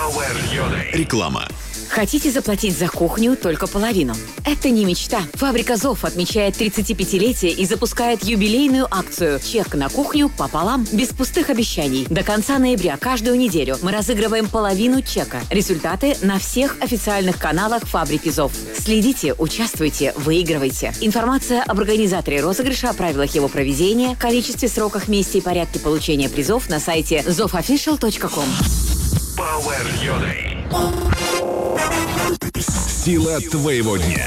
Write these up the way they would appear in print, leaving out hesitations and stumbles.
Реклама. Хотите заплатить за кухню только половину? Это не мечта. Фабрика ЗОВ отмечает 35-летие и запускает юбилейную акцию «Чек на кухню пополам» без пустых обещаний. До конца ноября каждую неделю мы разыгрываем половину чека. Результаты на всех официальных каналах фабрики ЗОВ. Следите, участвуйте, выигрывайте. Информация об организаторе розыгрыша, о правилах его проведения, количестве, сроках, месте и порядке получения призов на сайте zofofficial.com. Сила твоего дня.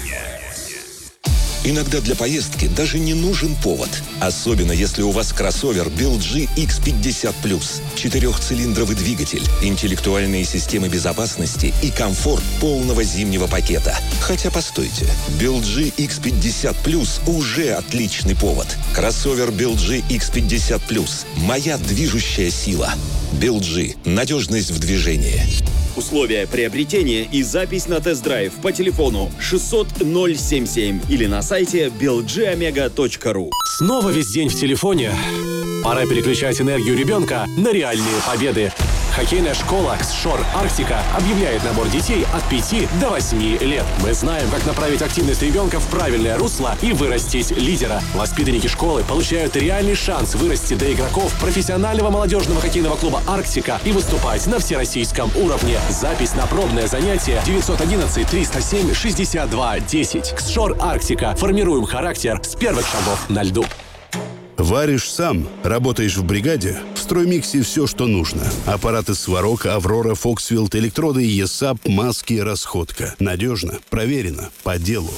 Иногда для поездки даже не нужен повод. Особенно, если у вас кроссовер BYD X50+. 4-цилиндровый двигатель, интеллектуальные системы безопасности и комфорт полного зимнего пакета. Хотя, постойте, BYD X50+ уже отличный повод. Кроссовер BYD X50+. Моя движущая сила. BYD. Надежность в движении. Условия приобретения и запись на тест-драйв по телефону 600-077 или на сайте belgiomega.ru. Снова весь день в телефоне. Пора переключать энергию ребенка на реальные победы. Хоккейная школа «Ксшор Арктика» объявляет набор детей от 5 до 8 лет. Мы знаем, как направить активность ребенка в правильное русло и вырастить лидера. Воспитанники школы получают реальный шанс вырасти до игроков профессионального молодежного хоккейного клуба «Арктика» и выступать на всероссийском уровне. Запись на пробное занятие 911-307-62-10. «Ксшор Арктика». Формируем характер с первых шагов на льду. Варишь сам, работаешь в бригаде? В «Строймиксе» все, что нужно. Аппараты «Сварог», «Аврора», «Фоксвилд», электроды, ЕСАП, маски, расходка. Надежно, проверено, по делу.